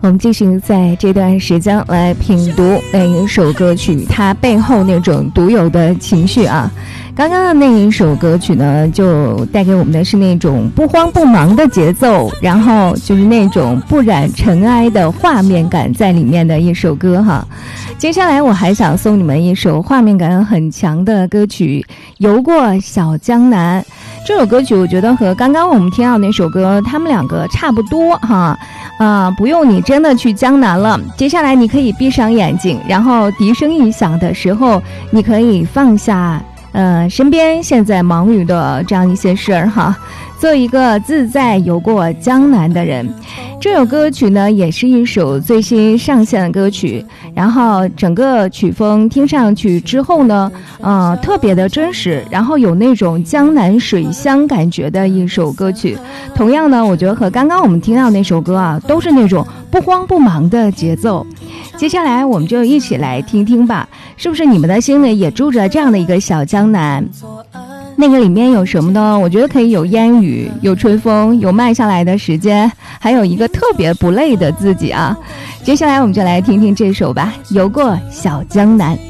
我们继续在这段时间来品读那一首歌曲它背后那种独有的情绪啊。刚刚的那一首歌曲呢，就带给我们的是那种不慌不忙的节奏，然后就是那种不染尘埃的画面感在里面的一首歌哈。接下来我还想送你们一首画面感很强的歌曲《游过小江南》。这首歌曲我觉得和刚刚我们听到那首歌他们两个差不多哈。不用你真的去江南了，接下来你可以闭上眼睛，然后笛声一响的时候，你可以放下身边现在忙于的这样一些事儿哈，做一个自在游过江南的人。这首歌曲呢也是一首最新上线的歌曲，然后整个曲风听上去之后呢特别的真实，然后有那种江南水乡感觉的一首歌曲。同样呢，我觉得和刚刚我们听到那首歌啊都是那种不慌不忙的节奏。接下来我们就一起来听听吧，是不是你们的心里也住着这样的一个小江南？那个里面有什么呢？我觉得可以有烟雨，有春风，有慢下来的时间，还有一个特别不累的自己啊。接下来我们就来听听这首吧，游过小江南。